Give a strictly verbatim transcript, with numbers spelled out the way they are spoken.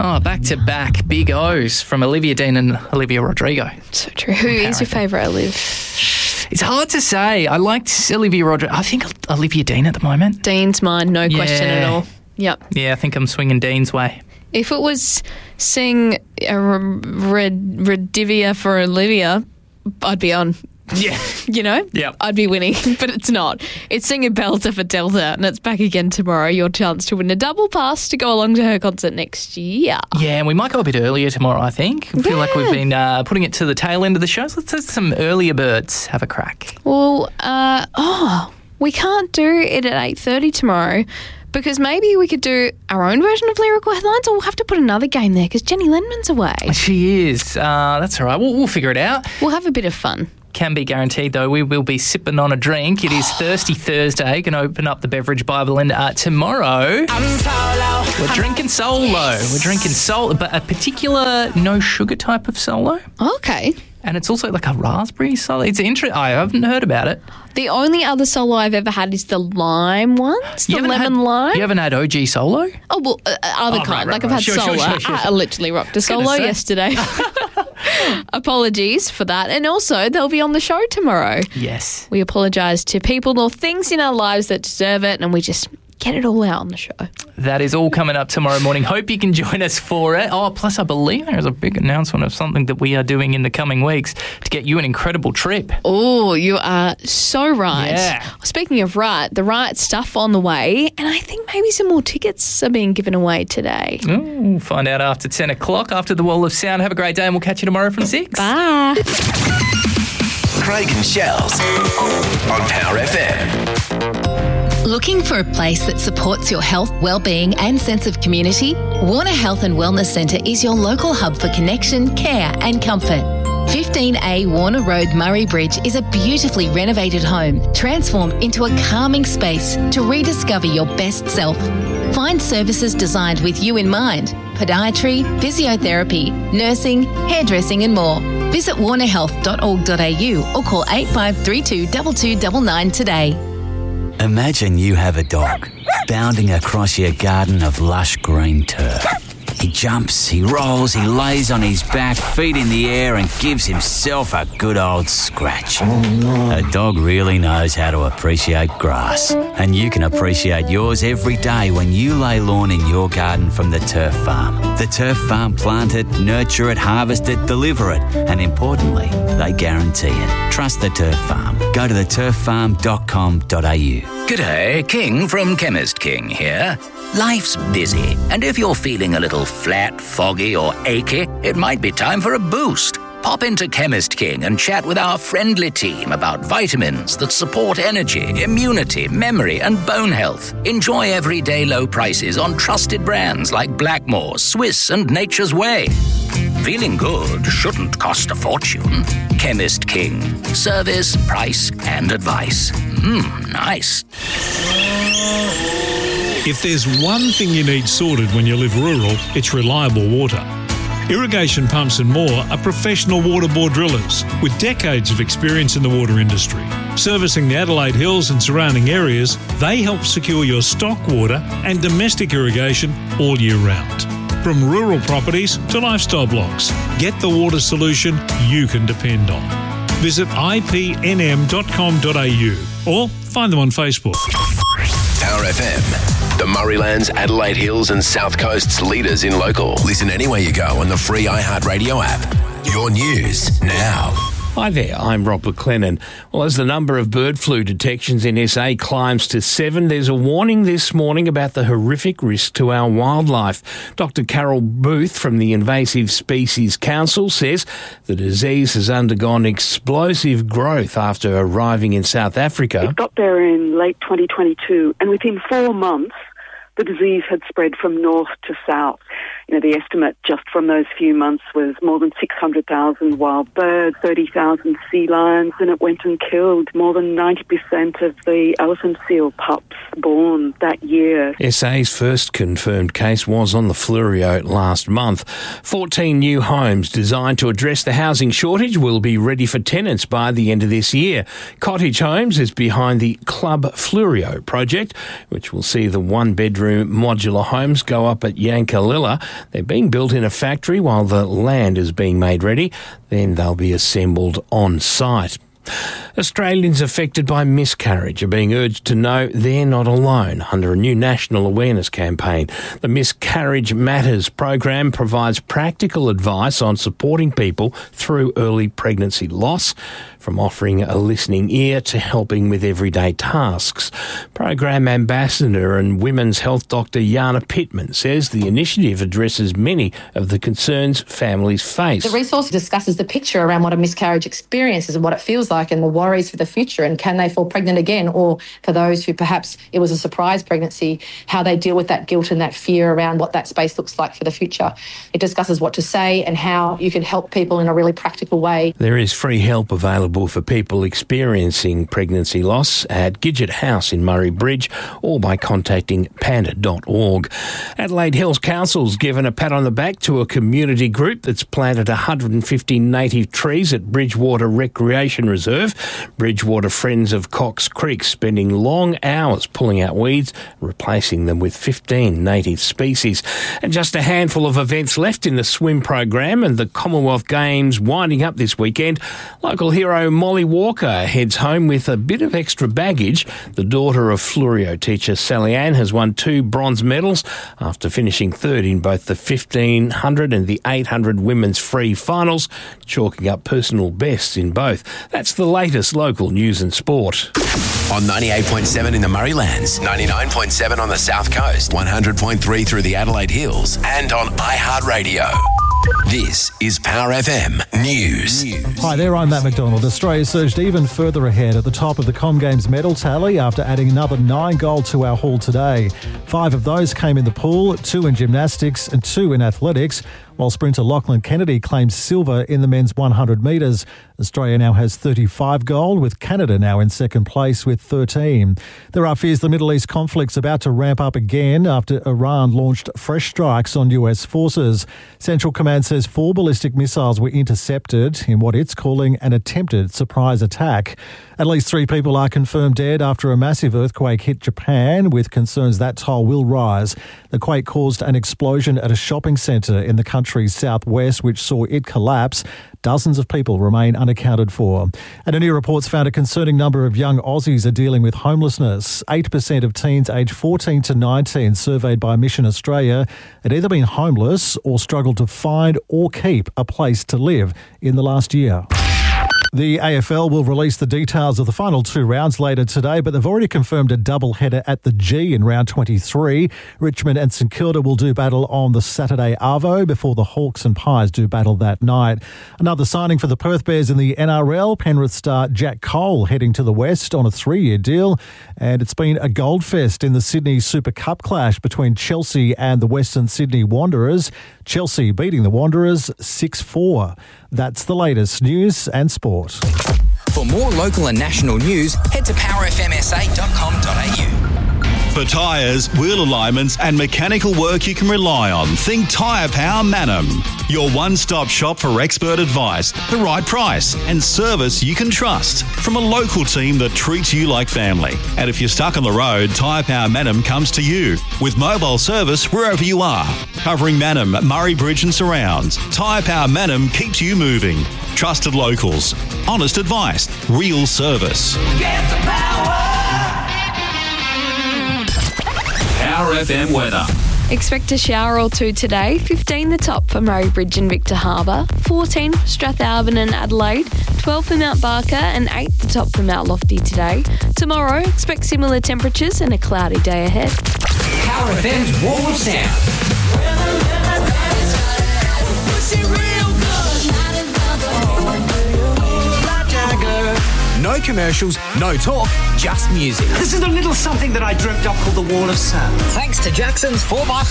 Oh, back-to-back big O's from Olivia Dean and Olivia Rodrigo. So true. Who is your favourite, Olive? It's hard to say. I liked Olivia Rodrigo. I think Olivia Dean at the moment. Dean's mine, no Yeah. question at all. Yep. Yeah, I think I'm swinging Dean's way. If it was sing a Red Redivia for Olivia, I'd be on. Yeah. You know? Yep. I'd be winning, but it's not. It's Sing a Belter for Delta, and it's back again tomorrow. Your chance to win a double pass to go along to her concert next year. Yeah, and we might go a bit earlier tomorrow, I think. I feel Yeah. like we've been uh, putting it to the tail end of the show. So let's let some earlier birds have a crack. Well, uh, oh, we can't do it at eight thirty tomorrow because maybe we could do our own version of Lyrical Headlines, or we'll have to put another game there because Jenny Lenman's away. She is. Uh, that's all right. We'll, we'll figure it out. We'll have a bit of fun. Can be guaranteed, though, we will be sipping on a drink. It is Thirsty Thursday. Going to open up the beverage Bible, and uh, tomorrow we're drinking solo. Yes. We're drinking solo, but a particular no sugar type of solo. Okay. And it's also like a raspberry solo. It's interesting. I haven't heard about it. The only other solo I've ever had is the lime ones, the You haven't lemon had- lime. You haven't had O G solo? Oh, well, uh, other Oh, kind. right, like right, I've had sure, sure, solo. sure, sure, I, sure. I literally rocked a solo say. yesterday. Apologies for that. And also, they'll be on the show tomorrow. Yes. We apologise to people or things in our lives that deserve it, and we just get it all out on the show. That is all coming up tomorrow morning. Hope you can join us for it. Oh, plus I believe there is a big announcement of something that we are doing in the coming weeks to get you an incredible trip. Oh, you are so right. Yeah. Speaking of right, the right stuff on the way, and I think maybe some more tickets are being given away today. Ooh, we'll find out after ten o'clock, after the Wall of Sound. Have a great day, and we'll catch you tomorrow from six. Bye. Craig and Shells on Power F M. Looking for a place that supports your health, well-being and sense of community? Warner Health and Wellness Centre is your local hub for connection, care and comfort. fifteen A Warner Road, Murray Bridge is a beautifully renovated home transformed into a calming space to rediscover your best self. Find services designed with you in mind: podiatry, physiotherapy, nursing, hairdressing and more. Visit warner health dot org dot a u or call eight five three two two two nine nine today. Imagine you have a dog bounding across your garden of lush green turf. He jumps, he rolls, he lays on his back, feet in the air and gives himself a good old scratch. A dog really knows how to appreciate grass, and you can appreciate yours every day when you lay lawn in your garden from the Turf Farm. The Turf Farm plant it, nurture it, harvest it, deliver it, and importantly, they guarantee it. Trust the Turf Farm. Go to the turf farm dot com dot a u. G'day, King from Chemist King here. Life's busy, and if you're feeling a little flat, foggy or achy, it might be time for a boost. Pop into Chemist King and chat with our friendly team about vitamins that support energy, immunity, memory and bone health. Enjoy everyday low prices on trusted brands like Blackmore, Swiss and Nature's Way. Feeling good shouldn't cost a fortune. Chemist King. Service, price and advice. Mmm, nice. If there's one thing you need sorted when you live rural, it's reliable water. Irrigation Pumps and More are professional water bore drillers with decades of experience in the water industry. Servicing the Adelaide Hills and surrounding areas, they help secure your stock water and domestic irrigation all year round. From rural properties to lifestyle blocks, get the water solution you can depend on. Visit i p n m dot com dot a u or find them on Facebook. Power F M, the Murraylands, Adelaide Hills and South Coast's leaders in local. Listen anywhere you go on the free iHeartRadio app. Your news now. Hi there, I'm Rob McLennan. Well, as the number of bird flu detections in S A climbs to seven, there's a warning this morning about the horrific risk to our wildlife. Doctor Carol Booth from the Invasive Species Council says the disease has undergone explosive growth after arriving in South Africa. It got there in late twenty twenty-two, and within four months, the disease had spread from north to south. You know, the estimate just from those few months was more than six hundred thousand wild birds, thirty thousand sea lions, and it went and killed more than ninety percent of the elephant seal pups born that year. S A's first confirmed case was on the Fleurieu last month. fourteen new homes designed to address the housing shortage will be ready for tenants by the end of this year. Cottage Homes is behind the Club Fleurieu project, which will see the one-bedroom bedroom modular homes go up at Yankalilla. They're being built in a factory while the land is being made ready. Then they'll be assembled on site. Australians affected by miscarriage are being urged to know they're not alone under a new national awareness campaign. The Miscarriage Matters program provides practical advice on supporting people through early pregnancy loss, from offering a listening ear to helping with everyday tasks. Program Ambassador and Women's Health Doctor Jana Pittman says the initiative addresses many of the concerns families face. The resource discusses the picture around what a miscarriage experience is and what it feels like and the worries for the future and can they fall pregnant again, or for those who perhaps it was a surprise pregnancy, how they deal with that guilt and that fear around what that space looks like for the future. It discusses what to say and how you can help people in a really practical way. There is free help available for people experiencing pregnancy loss at Gidget House in Murray Bridge or by contacting panda dot org. Adelaide Hills Council's given a pat on the back to a community group that's planted one hundred fifty native trees at Bridgewater Recreation Reserve. Bridgewater Friends of Cox Creek spending long hours pulling out weeds, replacing them with fifteen native species. And just a handful of events left in the swim program, and the Commonwealth Games winding up this weekend. Local hero Molly Walker heads home with a bit of extra baggage. The daughter of Fluorio teacher Sally Ann has won two bronze medals after finishing third in both the fifteen hundred and the eight hundred women's free finals, chalking up personal bests in both. That's the latest local news and sport. On ninety-eight point seven in the Murraylands, ninety-nine point seven on the South Coast, one hundred point three through the Adelaide Hills, and on iHeartRadio. This is Power F M News. Hi there, I'm Matt McDonald. Australia surged even further ahead at the top of the Com Games medal tally after adding another nine gold to our haul today. Five of those came in the pool, two in gymnastics and two in athletics, while sprinter Lachlan Kennedy claimed silver in the men's one hundred metres. Australia now has thirty-five gold, with Canada now in second place with thirteen. There are fears the Middle East conflict's about to ramp up again after Iran launched fresh strikes on U S forces. Central Command says four ballistic missiles were intercepted in what it's calling an attempted surprise attack. At least three people are confirmed dead after a massive earthquake hit Japan, with concerns that toll will rise. The quake caused an explosion at a shopping centre in the country's southwest, which saw it collapse. Dozens of people remain unaccounted for. And a new report's found a concerning number of young Aussies are dealing with homelessness. eight percent of teens aged fourteen to nineteen surveyed by Mission Australia had either been homeless or struggled to find or keep a place to live in the last year. The A F L will release the details of the final two rounds later today, but they've already confirmed a double-header at the G in round twenty-three. Richmond and St Kilda will do battle on the Saturday Arvo before the Hawks and Pies do battle that night. Another signing for the Perth Bears in the N R L, Penrith star Jack Cole heading to the West on a three-year deal. And it's been a goldfest in the Sydney Super Cup clash between Chelsea and the Western Sydney Wanderers. Chelsea beating the Wanderers six four. That's the latest news and sport. For more local and national news, head to power f m s a dot com dot a u. For tyres, wheel alignments and mechanical work you can rely on, think Tyre Power Manham. Your one-stop shop for expert advice, the right price and service you can trust from a local team that treats you like family. And if you're stuck on the road, Tyre Power Manham comes to you with mobile service wherever you are. Covering Manham, Murray Bridge and surrounds, Tyre Power Manham keeps you moving. Trusted locals, honest advice, real service. Get the power! Power F M weather. Expect a shower or two today. fifteen the top for Murray Bridge and Victor Harbour, fourteen for Strathalbyn and Adelaide, twelve for Mount Barker and eight the top for Mount Lofty today. Tomorrow, expect similar temperatures and a cloudy day ahead. Power F M's Wall of Sound. No commercials, no talk, just music. This is a little something that I dreamt up called the Wall of Sound. Thanks to Jackson's four by